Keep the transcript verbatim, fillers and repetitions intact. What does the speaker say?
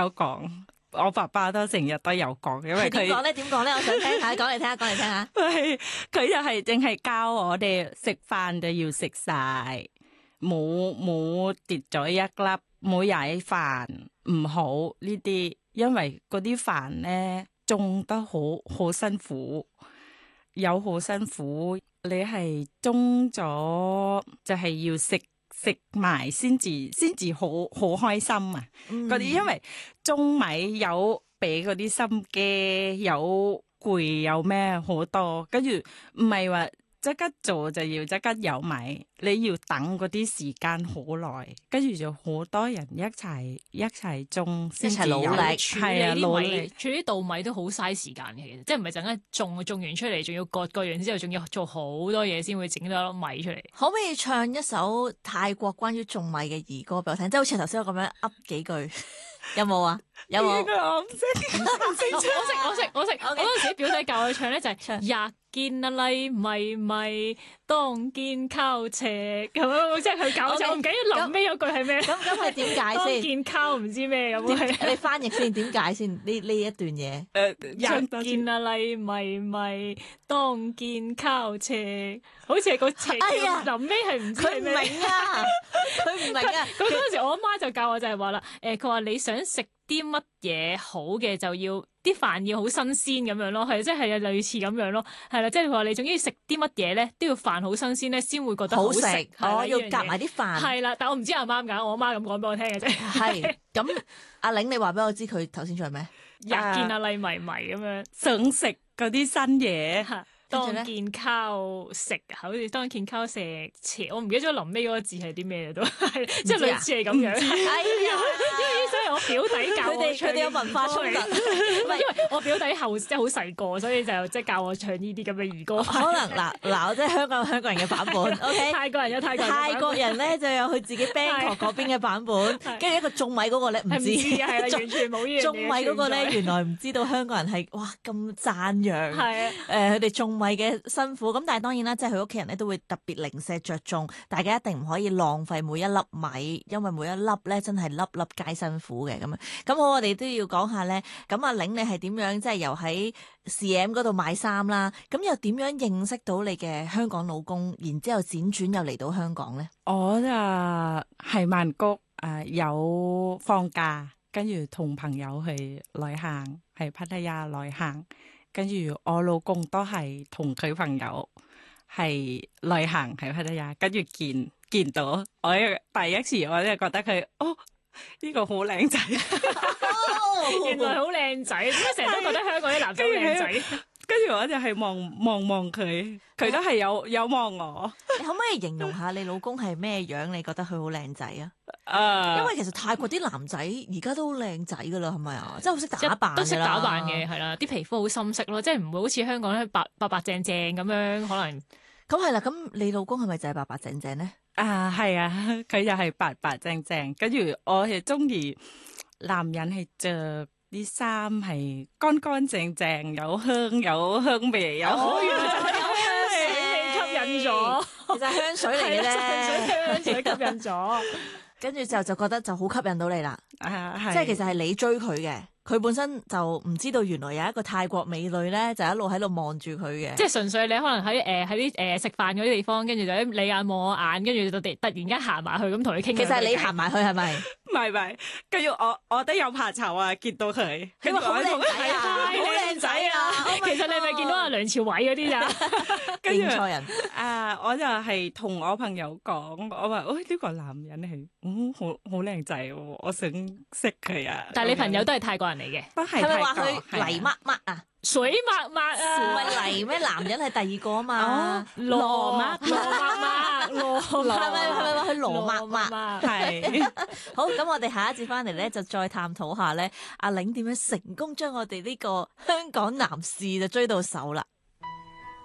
友講，我爸爸都成日都有講，因為佢點講咧？點講咧？我想聽下，講嚟聽下，講嚟聽下。 佢佢就係淨係教我哋食飯就要食晒，冇冇跌咗一粒，冇踩飯唔好呢啲，因為嗰啲飯咧種得好好辛苦，有好辛苦，你係種咗就係要食。食埋先至先至好好開心啊！嗰啲、嗯、因為種米有俾嗰啲心機，有攰有咩好多，跟住唔係話即刻做就要即刻有米，你要等嗰啲時間好耐，跟住就好多人一齊一齊種， 一齊努力， 係啊，努力處理啲稻米都好嘥時間嘅，其實即係唔係陣間種種完出嚟，仲要割割完之後，仲要做好多嘢先會整到粒米出嚟。 可唔可以唱一首泰國關於種米嘅兒歌俾我聽？即係好似頭先我咁樣噏幾句，有冇啊？有冇？ 我唔識，唔識我識，我識，我識。我嗰陣時表弟教我唱咧就係唱日見啊粒米米，當見靠斜咁樣，即係佢教咗。我唔記得臨尾嗰句係咩？ 咁咁係點解先？ 當見靠唔知咩咁。 你翻譯先，點解先？呢呢一段嘢。 誒，日見啊粒米米，當見靠斜，好似係個斜。 哎呀， 臨尾係唔知係咩？ 佢唔明啊！佢唔明啊！ 咁嗰陣時我阿媽就教我就係話啦，誒，佢話你想食啲乜嘢好嘅就要啲飯要好新鮮咁樣咯，係即係類似咁樣咯，係啦，即係佢話你總之食啲乜嘢咧都要飯好新鮮咧先會覺得好食， 我要夾埋啲飯。 係啦，但我唔知啱唔啱㗎，我阿媽咁講俾我聽嘅啫。 係咁，阿玲你話俾我知佢頭先做係咩？ 日見阿麗迷迷咁樣， 想食嗰啲新嘢。 當見靠食，好似當見靠食斜，我唔記得咗臨尾嗰個字係啲咩都係，即係類似係咁樣。 哎呀， 因為所以我表弟教我唱， 佢哋佢哋有文化衝突。 唔係因為我表弟後即係好細個，所以就即係教我唱呢啲咁嘅兒歌。 可能嗱嗱，即係香港有香港人嘅版本，OK？ 泰國人有泰國人。 泰國人咧就有佢自己 Bangkok 嗰邊嘅版本，跟住一個種米嗰個咧唔知， 係啦，完全冇呢樣嘢。 種米嗰個咧原來唔知道香港人係哇咁讚揚， 係啊， 誒佢哋種米嘅辛苦，咁但係當然啦，即係佢屋企人咧都會特別零舍着重，大家一定唔可以浪費每一粒米，因為每一粒咧真係粒粒皆辛苦嘅咁樣。咁好，我哋都要講下咧，咁阿玲你係點樣即係由喺 C M 嗰度買衫啦，咁又點樣認識到你嘅香港老公，然之後輾轉又嚟到香港咧？ 我就係曼谷誒、呃、有放假，跟住同朋友去旅行，喺พัทยา旅行。跟住我老公都係同佢朋友係旅行喺พัทยา，跟住見見到我第一次我就覺得佢哦呢、這個好靚仔， 原來好靚仔，點解成日都覺得香港啲男仔好靚仔？ 跟住我就係望望望佢，佢都係有有望我。 你可唔可以形容下你老公係咩樣？你覺得佢好靚仔啊？ 誒， 因為其實泰國啲男仔而家都好靚仔噶啦，係咪啊？即係好識打扮， 都識打扮嘅，係啦，啲皮膚好深色咯，即係唔會好似香港咧白白白淨淨咁樣，可能咁係啦。咁你老公係咪就係白白淨淨咧？ 啊，係啊，佢就係白白淨淨，跟住我係中意男人係着啲衫係乾乾淨淨，有香有香味，有好有香味吸引咗， 其實香水嚟嘅啫， 香水吸引咗， 跟住就就覺得就好吸引到你啦。 啊， 即係其實係你追佢嘅。佢本身就唔知道原來有一個泰國美女咧，就一路喺度望住佢嘅。 即係純粹你可能喺誒喺啲誒食飯嗰啲地方，跟住就喺你眼望我眼，跟住就突突然間行埋去咁同你傾。 其實係你行埋去係咪？ 唔係唔係，跟住我我都有怕醜啊！見到佢， 佢話好靚仔啊，好靚仔啊！ 其實你係咪見到阿梁朝偉嗰啲咋？ 認錯人啊！我就係同我朋友講，我話：，哦，呢個男人係，嗯，好好靚仔喎，我想識佢啊！ 但係你朋友都係泰國人嚟嘅， 都係係咪話泰國佢泥乜乜啊？ 水抹抹啊！ 唔係泥咩？男人係第二個啊嘛。 羅抹羅抹抹羅， 係咪係咪話佢羅抹抹？ 係好，咁我哋下一節翻嚟咧，就再探討下咧，阿玲點樣成功將我哋呢個香港男士就追到手啦。